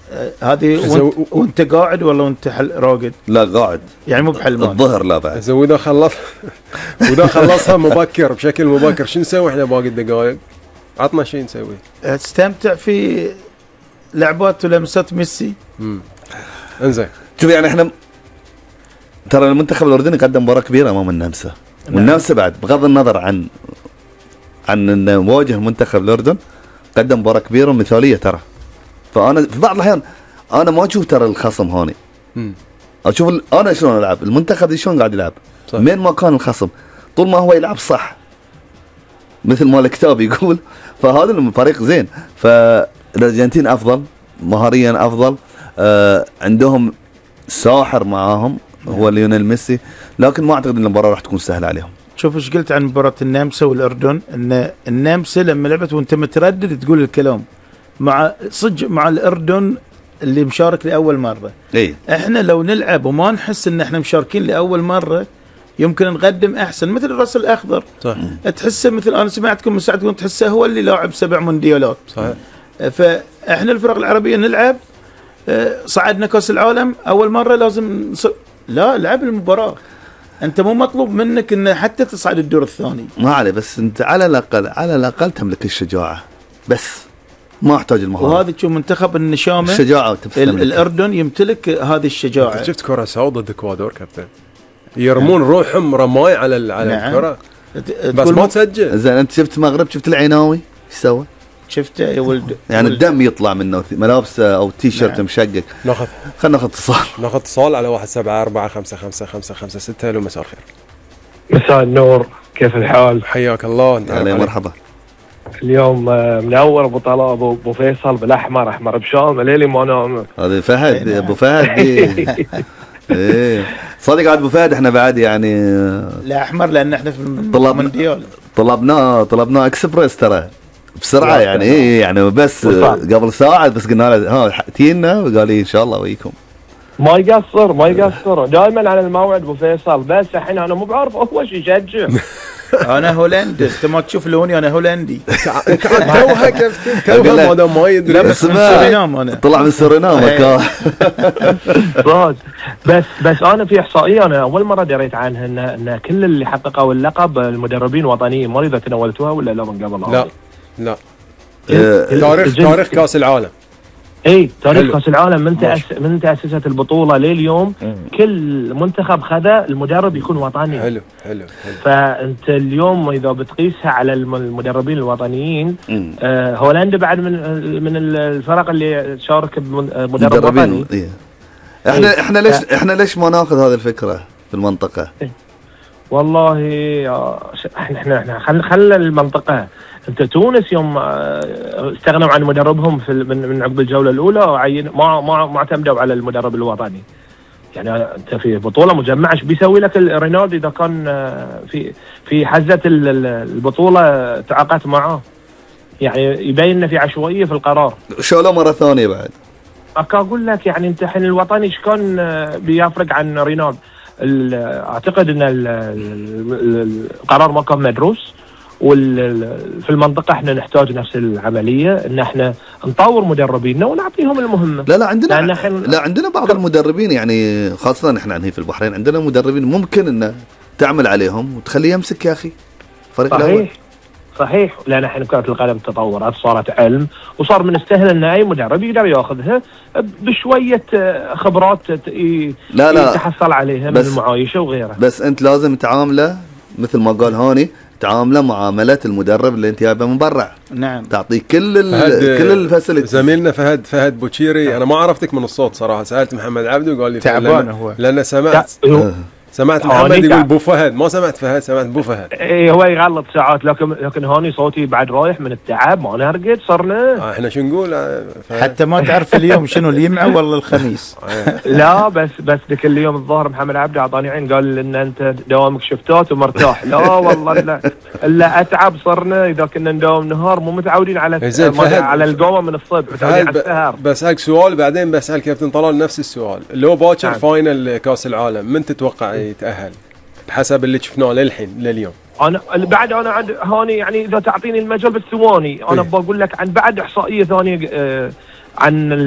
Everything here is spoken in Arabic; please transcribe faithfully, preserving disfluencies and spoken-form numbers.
هذه وانت, وانت قاعد ولا وانت راقد؟ لا قاعد يعني مو بحلمان الظهر. لا بعد زين واذا خلص واذا خلصها مبكر بشكل مبكر شو نسوي احنا باقي الدقائق؟ عطنا شيء نسوي. تستمتع في لعبات ولمسات ميسي. امم انزين شوف يعني احنا ترى المنتخب الاردني قدم مباراه كبيره امام النمسا. نعم. والنمسا بعد بغض النظر عن عن انه مواجه منتخب الاردن قدم مباراه كبيره ومثاليه ترى. فانا في بعض الاحيان انا ما اشوف ترى الخصم هوني. امم اشوف انا شلون العب المنتخب شلون قاعد يلعب. مين ما كان الخصم طول ما هو يلعب صح مثل ما الكتاب يقول فهذا الفريق زين. فالارجنتين افضل مهاريا افضل. آه عندهم ساحر معاهم هو ليونيل ميسي. لكن ما اعتقد ان المباراه راح تكون سهله عليهم. شوف ايش قلت عن مباراه النمسا والاردن ان النمسا لما لعبت وانت متردد تقول الكلام مع صج مع الاردن اللي مشارك لاول مره. إيه؟ احنا لو نلعب وما نحس ان احنا مشاركين لاول مره يمكن نقدم احسن مثل الراس الاخضر. صح. تحسه مثل انا سمعتكم من ساعتكم تحسه هو اللي لاعب سبع مونديالات. صحيح. فاحنا الفرق العربيه نلعب صعدنا كاس العالم اول مره لازم نص... لا لعب المباراه. انت مو مطلوب منك ان حتى تصعد الدور الثاني. ما عليه بس انت على الاقل على الاقل تملك الشجاعه بس ما احتاج المهاره. وهذا تشوف منتخب النشامه الشجاعه الاردن يمتلك هذه الشجاعه. شفت كره سعود ضد اكوادور كابتن يرمون نعم. روحهم رماي على على نعم. الكره بس ما تسجل. زين انت شفت المغرب شفت العيناوي ايش سوى؟ شفته يا ولد يعني ولد. الدم يطلع منه ملابسه او تي شيرت نعم. مشقق. ناخذ خلينا ناخذ اتصال ناخذ اتصال على واحد سبعة أربعة خمسة خمسة خمسة خمسة ستة. له مساء الخير. مساء النور كيف الحال؟ حياك الله. علي مرحبا. اليوم منور ابو طلال ابو فيصل بالاحمر احمر بشام ليلي ما نام. هذا فهد ابو فهد. ايه صدق عاد ابو فهد احنا بعد يعني لا احمر لان احنا في المونديال طلبنا طلبنا اكسبريس ترى بسرعه يعني ايه يعني بس قبل ساعه بس قلنا له ها تينا وقال لي ان شاء الله وياكم. ما يقصر ما يقصر دائما على الموعد ابو فيصل. بس الحين انا مو بعرف هو شو يشجع. انا هولندي انت ما تشوف لوني انا هولندي. انت توها كابتن توها ما دام ما يدري بس من سورينام انا طلع من سورينام. بس بس انا في احصائيه انا اول مره دريت عنها ان ان كل اللي حققوا اللقب المدربين وطنيين. ما اذا تناولتوها ولا لا من قبل؟ لا لا تاريخ تاريخ كاس العالم. اي تاريخ كاس العالم من تأس من تاسست البطوله لليوم كل منتخب خذا المدرب يكون وطني. حلو حلو حلو. فانت اليوم اذا بتقيسها على المدربين الوطنيين آه هولندا بعد من من الفرق اللي تشارك بمدرب وطني. إيه. احنا إيه. احنا ليش احنا ليش ما ناخذ هذه الفكره في المنطقه؟ إيه. والله احنا احنا احنا خل خلى المنطقه. انت تونس يوم استغنوا عن مدربهم في من من عقب الجوله الاولى وعين ما ما ما اعتمدوا على المدرب الوطني. يعني انت في بطوله مجمعه ايش بيسوي لك رينالدو اذا كان في في حزه البطوله تعاقدت معاه؟ يعني يبين انه في عشوائيه في القرار. شو له مره ثانيه بعد؟ اقول لك يعني انت الحين الوطني ايش كان بيفرق عن رينالدو؟ اعتقد ان القرار ما كان مدروس. وفي المنطقه احنا نحتاج نفس العمليه ان احنا نطور مدربينا ونعطيهم المهمه. لا لا عندنا لا عندنا بعض المدربين يعني خاصه احنا هنا في البحرين عندنا مدربين ممكن ان تعمل عليهم وتخليه يمسك يا اخي فريق صحيح الأول. صحيح. لان الحين كره القدم تطورت صارت علم وصار من السهل ان اي مدرب يقدر ياخذها بشويه خبرات لا لا يتحصل عليها من المعايشه وغيرها. بس انت لازم تعامله مثل ما قال هوني تعامله معامله المدرب اللي انت جايبه من برا. نعم. تعطيه كل كل الفاسيلتي. زميلنا فهد فهد بوتشيري انا ما عرفتك من الصوت صراحه. سالت محمد عبده وقال لي تعبان هو لان سمعت سمعت محمد يقول بو فهد ما سمعت فهد سمعت بو فهد. اي هو يغلط ساعات لكن لكن هوني صوتي بعد رايح من التعب ما نرقد صرنا. آه احنا شو نقول فهد. حتى ما تعرف اليوم شنو اليمعه ولا الخميس. لا بس بس ذاك اليوم الظهر محمد عبده اعطاني عين قال ان انت دوامك شفتات ومرتاح. لا والله لا الا اتعب صرنا اذا كنا نداوم نهار مو متعودين على على القومه من الصبح متعودين على السهر. بسالك سؤال بعدين بسال كابتن طلال نفس السؤال. لو باكر فاينل كاس العالم من تتوقع يتأهل بحسب اللي شفناه للحين لليوم؟ انا بعد انا عند هوني يعني اذا تعطيني المجال بالثواني انا بقول لك عن بعد احصائيه ثانيه آه عن